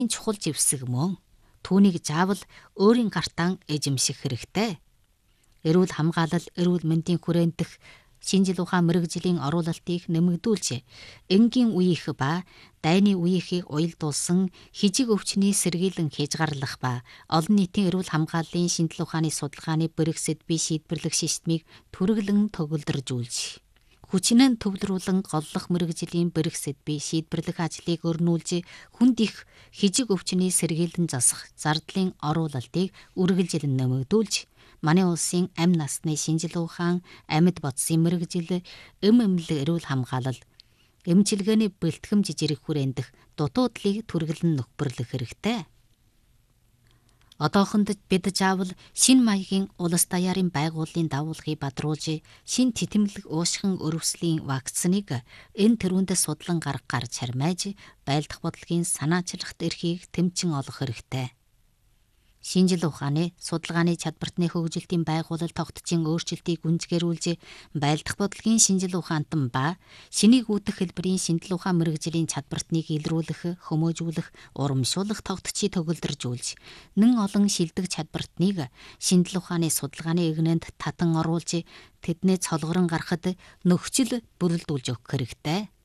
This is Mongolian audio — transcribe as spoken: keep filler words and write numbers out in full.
чухал зэвсэг мөн. Түүнийг заавал өөрийн гартаа эзэмших хэрэгтэй. Эрүүл хамгаалал, эрүүл мэндийн хүрээнд дэх шинжил ухаан мэрэгжлийн оруулалтыг нэмэгдүүлж, энгийн үеийнх ба дайны үеийнхийг уялдуулсан хижиг өвчний сэргийлэн хязгаарлах ба олон нийтийн эрүүл хамгааллын шинжил ухааны судалгааны бэрх сэдвийн шийдвэрлэх системийг түрэглэн төгөлдржүүлж, хүчнэн төвлөрүүлэн голлох мэрэгжлийн бэрх сэдвийн шийдвэрлэх ажлыг өрнүүлж, хүнд их хижиг өвчний сэргийлэн засах зардлын оруулалтыг үргэлжилэн нэмэгдүүлж, манай улсын амь насны шинжил ухаан, амьд бодсын мэрэгжил, эм эмнэлэг эрүүл хамгаалал, эмчилгээний бэлтгэм жижирэх хүрэндх дутуудлыг түрэглэн нөхбөрлөх хэрэгтэй. Одоохонд бид заавал шинэ маягийн улс даяарын байгууллагын дагуулгыг бадруулж, шинэ титэмлэг уушгин өрөвслийн вакциныг энэ төрөндө судлан гарга гарч хармайж, байлдах бодлогын санаачлагт эрхийг тэмцэн олох хэрэгтэй. Шинжил ухааны судалгааны чадвартны хөгжилтийн байгуулалт тогтцын өөрчлөлтийг гүнзгийрүүлж, байлдах бодлогын шинжил ухаантан ба шинийг үүдэх хэлбэрийн шинжил ухаан мэрэгжлийн чадвартныг илрүүлэх, хүмүүжүүлэх, урамшуулах тогтцыг төгөлдржүүлж, нэн олон шилдэг чадвартныг шинжил ухааны судалгааны эгнээнд татан оруулж, тэдний цолгорон гарахад нөхцөл бүрэлдүүлж өгөх хэрэгтэй.